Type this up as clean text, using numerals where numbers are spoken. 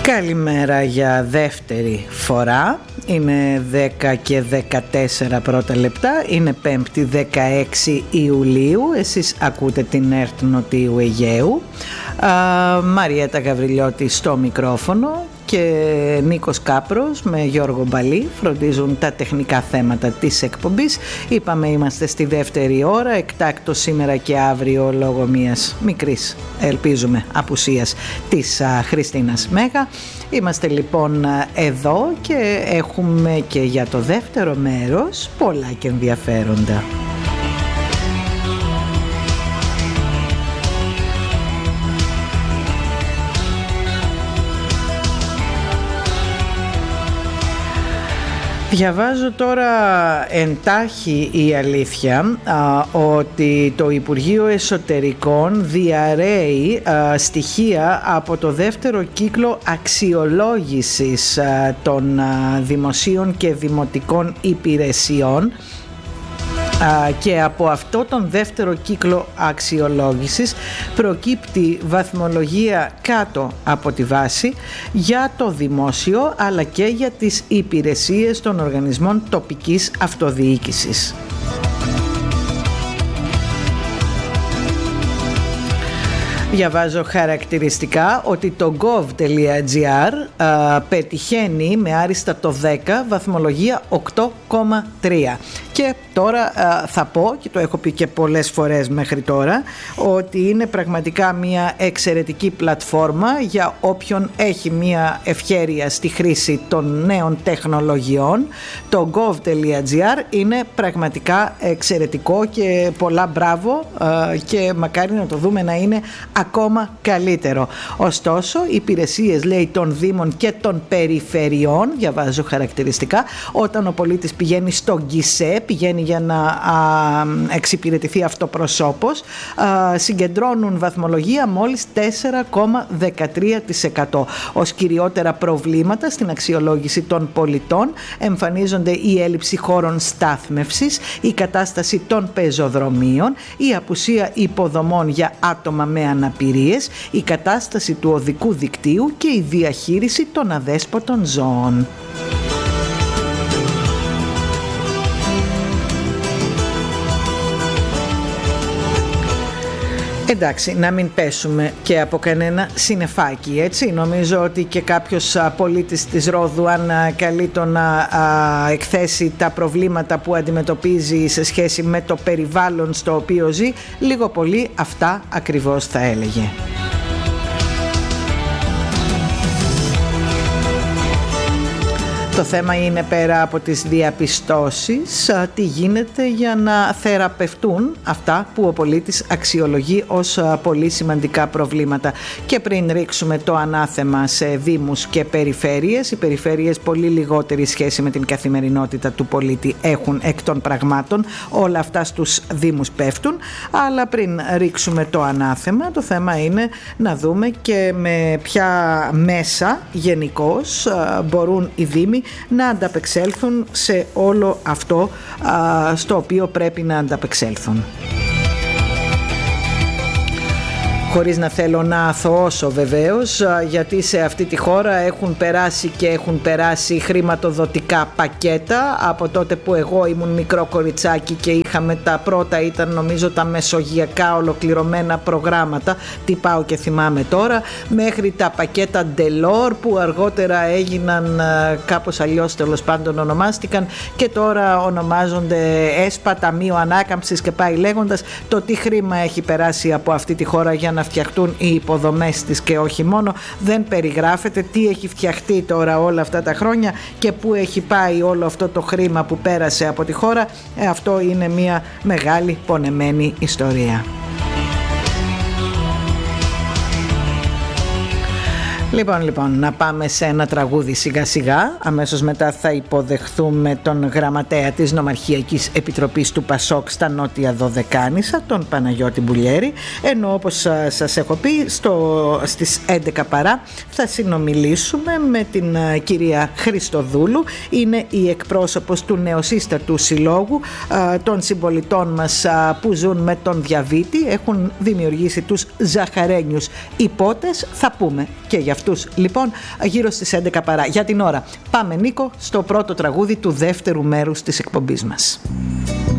Καλημέρα για δεύτερη φορά. Είναι 10 και 14 πρώτα λεπτά. Είναι 5η 16 Ιουλίου. Εσείς ακούτε την ΕΡΤ Νοτίου Αιγαίου. Μαριέτα Γαβριλιώτη στο μικρόφωνο και Νίκος Κάπρος με Γιώργο Μπαλή φροντίζουν τα τεχνικά θέματα της εκπομπής. Είπαμε είμαστε στη δεύτερη ώρα, εκτάκτο σήμερα και αύριο λόγω μιας μικρής, ελπίζουμε, απουσίας της Χριστίνας Μέγα. Είμαστε λοιπόν εδώ και έχουμε και για το δεύτερο μέρος πολλά και ενδιαφέροντα. Διαβάζω τώρα εντάχει η αλήθεια ότι το Υπουργείο Εσωτερικών διαρρέει στοιχεία από το δεύτερο κύκλο αξιολόγησης των δημοσίων και δημοτικών υπηρεσιών και από αυτό τον δεύτερο κύκλο αξιολόγησης προκύπτει βαθμολογία κάτω από τη βάση για το δημόσιο αλλά και για τις υπηρεσίες των οργανισμών τοπικής αυτοδιοίκησης. Διαβάζω χαρακτηριστικά ότι το gov.gr πετυχαίνει με άριστα το 10 βαθμολογία 8,3 και τώρα θα πω, και το έχω πει και πολλές φορές μέχρι τώρα, ότι είναι πραγματικά μια εξαιρετική πλατφόρμα για όποιον έχει μια ευχέρεια στη χρήση των νέων τεχνολογιών. Το gov.gr είναι πραγματικά εξαιρετικό και πολλά μπράβο και μακάρι να το δούμε να είναι ακόμα καλύτερο. Ωστόσο, οι υπηρεσίες, λέει, των Δήμων και των Περιφερειών, διαβάζω χαρακτηριστικά, όταν ο πολίτης πηγαίνει στο γκισέ, πηγαίνει για να εξυπηρετηθεί αυτοπροσώπως, συγκεντρώνουν βαθμολογία μόλις 4,13%. Ως κυριότερα προβλήματα στην αξιολόγηση των πολιτών εμφανίζονται η έλλειψη χώρων στάθμευσης, η κατάσταση των πεζοδρομίων, η απουσία υποδομών για άτομα με αναπηρίες, η κατάσταση του οδικού δικτύου και η διαχείριση των αδέσποτων ζώων. Εντάξει, να μην πέσουμε και από κανένα συννεφάκι, έτσι. Νομίζω ότι και κάποιος πολίτης της Ρόδου, αν καλεί το να εκθέσει τα προβλήματα που αντιμετωπίζει σε σχέση με το περιβάλλον στο οποίο ζει, λίγο πολύ αυτά ακριβώς θα έλεγε. Το θέμα είναι, πέρα από τις διαπιστώσεις, τι γίνεται για να θεραπευτούν αυτά που ο πολίτης αξιολογεί ως πολύ σημαντικά προβλήματα. Και πριν ρίξουμε το ανάθεμα σε δήμους και περιφέρειες, οι περιφέρειες πολύ λιγότερη σχέση με την καθημερινότητα του πολίτη έχουν εκ των πραγμάτων, όλα αυτά στους δήμους πέφτουν, αλλά πριν ρίξουμε το ανάθεμα, το θέμα είναι να δούμε και με ποια μέσα γενικώς μπορούν οι δήμοι να ανταπεξέλθουν σε όλο αυτό στο οποίο πρέπει να ανταπεξέλθουν. Χωρίς να θέλω να αθωώσω βεβαίως, γιατί σε αυτή τη χώρα έχουν περάσει χρηματοδοτικά πακέτα από τότε που εγώ ήμουν μικρό κοριτσάκι και είχαμε τα πρώτα, ήταν νομίζω τα μεσογειακά ολοκληρωμένα προγράμματα, τι πάω και θυμάμαι τώρα, μέχρι τα πακέτα Delors που αργότερα έγιναν κάπως αλλιώς, τέλος πάντων ονομάστηκαν, και τώρα ονομάζονται ΕΣΠΑ, Ταμείο Ανάκαμψης και πάει λέγοντας. Το τι χρήμα έχει περάσει από αυτή τη χώρα για να φτιαχτούν οι υποδομές της και όχι μόνο, δεν περιγράφεται. Τι έχει φτιαχτεί τώρα όλα αυτά τα χρόνια και πού έχει πάει όλο αυτό το χρήμα που πέρασε από τη χώρα, αυτό είναι μια μεγάλη πονεμένη ιστορία. Λοιπόν, να πάμε σε ένα τραγούδι σιγά σιγά. Αμέσως μετά θα υποδεχθούμε τον γραμματέα της Νομαρχιακής Επιτροπής του Πασόκ στα Νότια Δωδεκάνησα, τον Παναγιώτη Μπουλιέρη, ενώ όπως σας έχω πει στις 11 παρά θα συνομιλήσουμε με την κυρία Χριστοδούλου. Είναι η εκπρόσωπος του νεοσύστατου συλλόγου των συμπολιτών μας που ζουν με τον διαβήτη. Έχουν δημιουργήσει τους ζαχαρένιους υπότες. Θα πούμε και γι' αυτό αυτούς λοιπόν γύρω στις 11 παρά. Για την ώρα πάμε, Νίκο, στο πρώτο τραγούδι του δεύτερου μέρους της εκπομπής μας.